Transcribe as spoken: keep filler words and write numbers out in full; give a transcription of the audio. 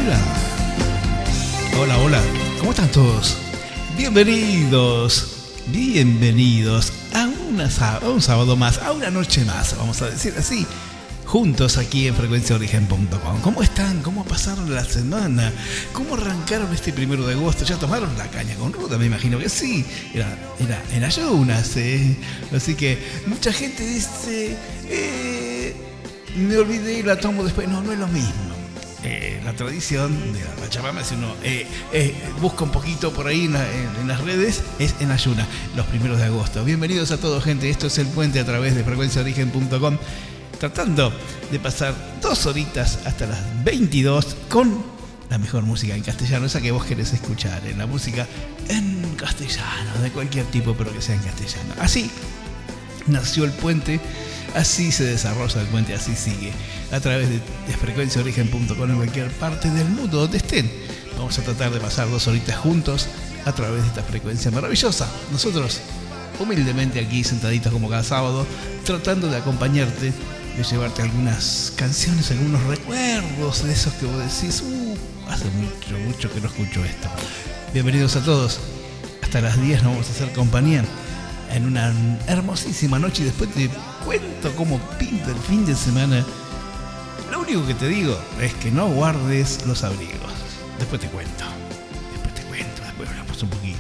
hola. Hola, hola. ¿Cómo están todos? Bienvenidos, bienvenidos a, una, a un sábado más, a una noche más, vamos a decir así, juntos aquí en frecuencia origen punto com. ¿Cómo están? ¿Cómo pasaron la semana? ¿Cómo arrancaron este primero de agosto? ¿Ya tomaron la caña con ruda? Me imagino que sí. Era, era en ayunas, ¿eh? Así que mucha gente dice, eh, me olvidé y la tomo después. No, no es lo mismo. Eh, la tradición de la Pachamama, si uno eh, eh, busca un poquito por ahí en, la, en, en las redes, es en ayuna, los primeros de agosto. Bienvenidos a todos, gente. Esto es El Puente a través de frecuencia origen punto com, tratando de pasar dos horitas hasta las veintidós con la mejor música en castellano, esa que vos querés escuchar, en la música en castellano, de cualquier tipo, pero que sea en castellano. Así nació El Puente. Así se desarrolla El Puente, así sigue, a través de, de frecuencia origen punto com en cualquier parte del mundo donde estén. Vamos a tratar de pasar dos horitas juntos a través de esta frecuencia maravillosa. Nosotros, humildemente aquí, sentaditos como cada sábado, tratando de acompañarte, de llevarte algunas canciones, algunos recuerdos de esos que vos decís, uh, hace mucho, mucho que no escucho esto. Bienvenidos a todos. Hasta las diez nos vamos a hacer compañía en una hermosísima noche y después te cuento cómo pinta el fin de semana. Lo único que te digo es que no guardes los abrigos. Después te cuento. Después te cuento. Después hablamos un poquito.